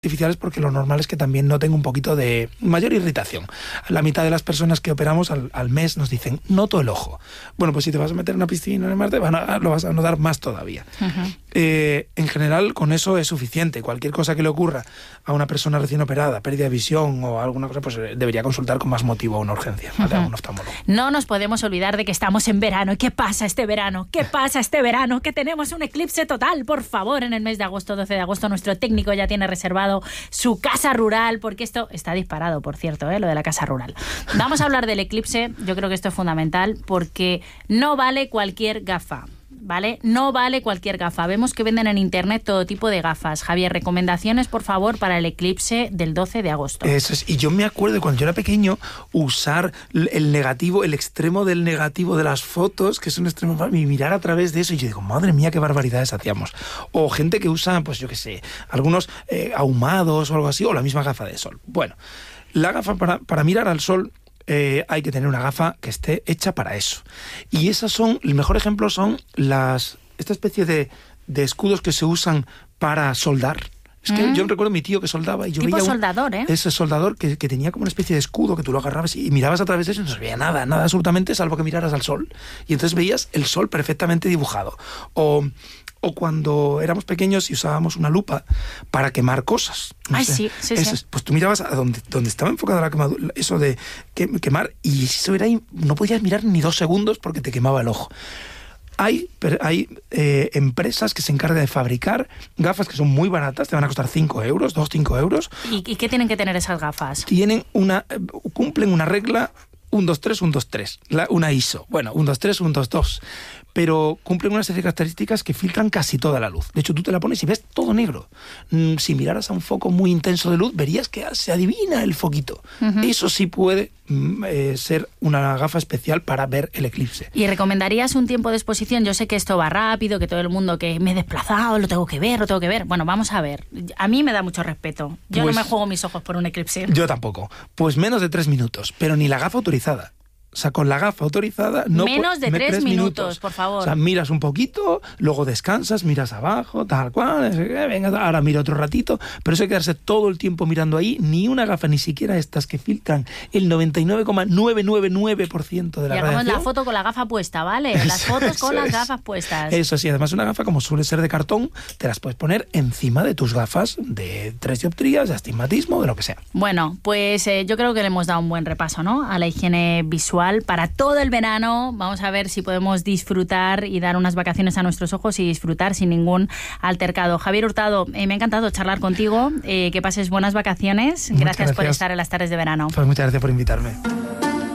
artificiales porque lo normal es que también noten un poquito de mayor irritación. La mitad de las personas que operamos al mes nos dicen, noto el ojo. Bueno, pues si te vas a meter en una piscina en el mar, lo vas a notar más todavía. Uh-huh. En general, con eso es suficiente. Cualquier cosa que le ocurra a una persona recién operada, pérdida de visión o alguna cosa, pues debería consultar con más motivo a una urgencia, ¿vale? A un oftalmólogo. No nos podemos olvidar de que estamos en verano. ¿Y qué pasa este verano? ¿Qué pasa este verano? Que tenemos un eclipse total, por favor, en el mes de agosto, 12 de agosto. Nuestro técnico ya tiene reservado su casa rural, porque esto está disparado, por cierto, lo de la casa rural. Vamos a hablar del eclipse. Yo creo que esto es fundamental porque no vale cualquier gafa, ¿vale? No vale cualquier gafa. Vemos que venden en internet todo tipo de gafas. Javier, recomendaciones, por favor, para el eclipse del 12 de agosto. Eso es. Y yo me acuerdo cuando yo era pequeño usar el negativo, el extremo del negativo de las fotos, que es un extremo, y mirar a través de eso. Y yo digo, madre mía, qué barbaridades hacíamos. O gente que usa, pues yo qué sé, algunos ahumados o algo así, o la misma gafa de sol. Bueno, la gafa para mirar al sol, hay que tener una gafa que esté hecha para eso. Y esas son, el mejor ejemplo son esta especie de escudos que se usan para soldar. Es que yo recuerdo a mi tío que soldaba y yo tipo veía soldador, ese soldador que tenía como una especie de escudo que tú lo agarrabas y mirabas a través de eso y no se veía nada absolutamente, salvo que miraras al sol. Y entonces veías el sol perfectamente dibujado. O cuando éramos pequeños y usábamos una lupa para quemar cosas. Ay, sí. Pues tú mirabas a donde estaba enfocada la quemadura, eso de quemar, y eso era no podías mirar ni 2 segundos porque te quemaba el ojo. Hay empresas que se encargan de fabricar gafas que son muy baratas, te van a costar 5 euros, 5 euros. ¿Y qué tienen que tener esas gafas? Cumplen una regla 1, 2, 3, 1, 2, 3, una ISO. Bueno, 1, 2, 3, 1, 2, 2. Pero cumplen una serie de características que filtran casi toda la luz. De hecho, tú te la pones y ves todo negro. Si miraras a un foco muy intenso de luz, verías que se adivina el foquito. Uh-huh. Eso sí puede ser una gafa especial para ver el eclipse. ¿Y recomendarías un tiempo de exposición? Yo sé que esto va rápido, que todo el mundo que me he desplazado, lo tengo que ver. Bueno, vamos a ver. A mí me da mucho respeto. Yo no me juego mis ojos por un eclipse. Yo tampoco. Pues menos de 3 minutos, pero ni la gafa autorizada. O sea, con la gafa autorizada... Menos de 3 minutos, por favor. O sea, miras un poquito, luego descansas, miras abajo, tal cual, venga, ahora miro otro ratito, pero eso hay que quedarse todo el tiempo mirando ahí, ni una gafa, ni siquiera estas que filtran el 99,999% de la radiación. La foto con la gafa puesta, ¿vale? Las fotos con las gafas puestas. Eso sí, además una gafa, como suele ser de cartón, te las puedes poner encima de tus gafas de 3 dioptrías, de astigmatismo, de lo que sea. Bueno, pues yo creo que le hemos dado un buen repaso, ¿no?, a la higiene visual para todo el verano. Vamos a ver si podemos disfrutar y dar unas vacaciones a nuestros ojos y disfrutar sin ningún altercado. Javier Hurtado, me ha encantado charlar contigo. Que pases buenas vacaciones. Gracias por estar en las tardes de verano. Pues muchas gracias por invitarme.